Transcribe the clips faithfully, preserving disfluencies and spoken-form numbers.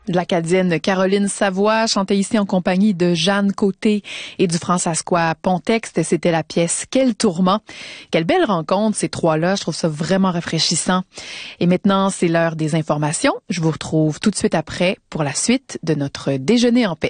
de l'Acadienne Caroline Savoie, chantait ici en compagnie de Jeanne Côté et du François Pontexte. C'était la pièce « Quel tourment ». Quelle belle rencontre, ces trois-là. Je trouve ça vraiment rafraîchissant. Et maintenant, c'est l'heure des informations. Je vous retrouve tout de suite après pour la suite de notre déjeuner en paix.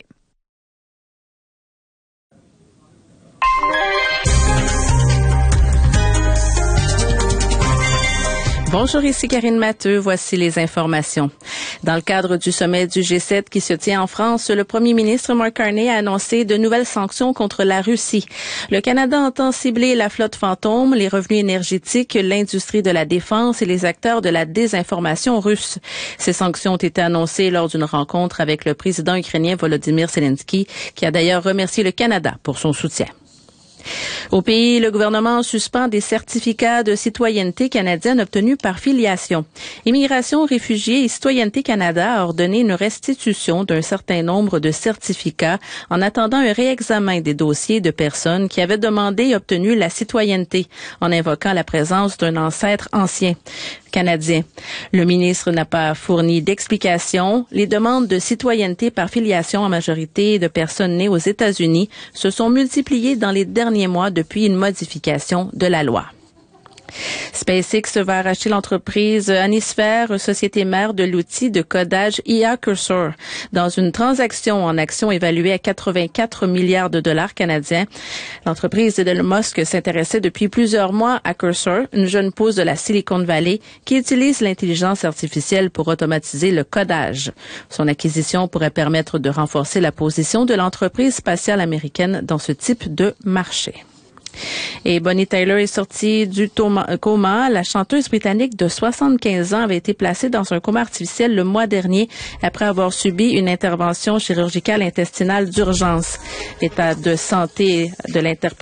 Bonjour, ici Karine Matteux. Voici les informations. Dans le cadre du sommet du G sept qui se tient en France, le premier ministre Mark Carney a annoncé de nouvelles sanctions contre la Russie. Le Canada entend cibler la flotte fantôme, les revenus énergétiques, l'industrie de la défense et les acteurs de la désinformation russe. Ces sanctions ont été annoncées lors d'une rencontre avec le président ukrainien Volodymyr Zelensky, qui a d'ailleurs remercié le Canada pour son soutien. Au pays, le gouvernement suspend des certificats de citoyenneté canadienne obtenus par filiation. Immigration, Réfugiés et Citoyenneté Canada a ordonné une restitution d'un certain nombre de certificats en attendant un réexamen des dossiers de personnes qui avaient demandé et obtenu la citoyenneté en invoquant la présence d'un ancêtre ancien canadien. Le ministre n'a pas fourni d'explications. Les demandes de citoyenneté par filiation en majorité de personnes nées aux États-Unis se sont multipliées dans les derniers mois depuis une modification de la loi. SpaceX va racheter l'entreprise Anisphere, société mère de l'outil de codage I A Cursor, dans une transaction en actions évaluée à quatre-vingt-quatre milliards de dollars canadiens. L'entreprise d'Elon Musk s'intéressait depuis plusieurs mois à Cursor, une jeune pousse de la Silicon Valley qui utilise l'intelligence artificielle pour automatiser le codage. Son acquisition pourrait permettre de renforcer la position de l'entreprise spatiale américaine dans ce type de marché. Et Bonnie Tyler est sortie du coma. La chanteuse britannique de soixante-quinze ans avait été placée dans un coma artificiel le mois dernier après avoir subi une intervention chirurgicale intestinale d'urgence. L'état de santé de l'interprète